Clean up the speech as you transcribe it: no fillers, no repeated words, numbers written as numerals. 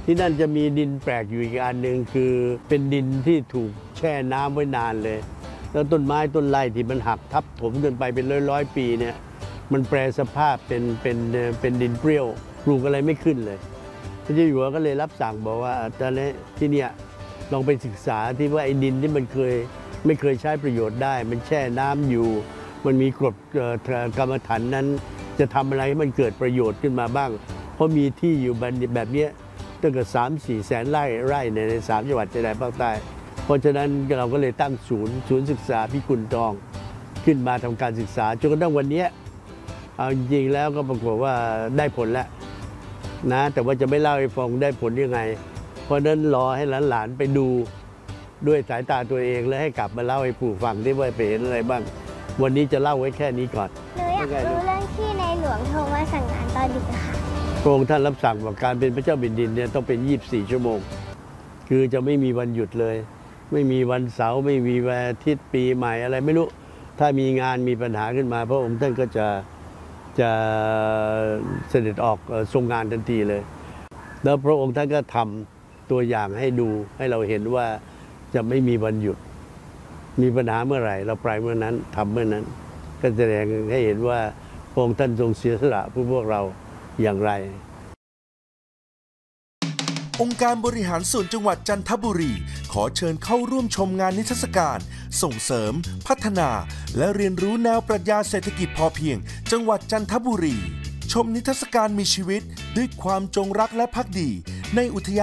ที่นั่นจะมีดินแปลกอยู่อีกอันหนึ่งคือเป็นดินที่ถูกแช่น้ำไว้นานเลยแล้วต้นไม้ต้นไร่ที่มันหักทับถมกันไปเป็นร้อยปีเนี่ยมันแปรสภาพเป็นดินเปรี้ยวปลูกอะไรไม่ขึ้นเลยพระเจ้าอยู่หัวก็เลยรับสั่งบอกว่าตอนนี้ที่เนี่ยลองไปศึกษาที่ว่าไอ้ดินที่มันไม่เคยใช้ประโยชน์ได้มันแช่น้ำอยู่มันมีกรดกรรมฐานนั้นจะทำอะไรให้มันเกิดประโยชน์ขึ้นมาบ้างเพราะมีที่อยู่แบบนี้ตั้งแต่3-4 แสนไร่ใน3 จังหวัดชายแดนภาคใต้เพราะฉะนั้นเราก็เลยตั้งศูนย์ศึกษาพิกุลทองขึ้นมาทำการศึกษาจนกระทั่งวันนี้เอาจริงๆแล้วก็ปรากฏว่าได้ผลแล้วนะแต่ว่าจะไม่เล่าให้ฟังได้ผลยังไงเพราะนั้นรอให้หลานๆไปดูด้วยสายตาตัวเองแล้วให้กลับมาเล่าให้ปู่ฟังได้ว่าไปเห็นอะไรบ้างวันนี้จะเล่าไว้แค่นี้ก่อนหนูอยากรู้เรื่องที่ในหลวงโทรมาสั่งงานตอนดึกค่ะพระองค์ท่านรับสั่งว่าการเป็นพระเจ้าแผ่นดินเนี่ยต้องเป็น24 ชั่วโมงคือจะไม่มีวันหยุดเลยไม่มีวันเสาร์ไม่มีวันอาทิตย์ปีใหม่อะไรไม่รู้ถ้ามีงานมีปัญหาขึ้นมาพระองค์ท่านก็จะเสด็จออกทรงงานทันทีเลยแล้วพระองค์ท่านก็ทำตัวอย่างให้ดูให้เราเห็นว่าจะไม่มีวันหยุดมีปัญหาเมื่อไหร่เราไปเมื่อนั้นทำเมื่อนั้นก็แสดงให้เห็นว่าพระองค์ท่านทรงเสียสละเพื่อพวกเราอย่างไรองค์การบริหารส่วนจังหวัดจันทบุรีขอเชิญเข้าร่วมชมงานนิทรรศการส่งเสริมพัฒนาและเรียนรู้แนวปรัชญาเศรษฐกิจพอเพียงจังหวัดจันทบุรีชมนิทรรศการมีชีวิตด้วยความจงรักและภักดีในอุทยาน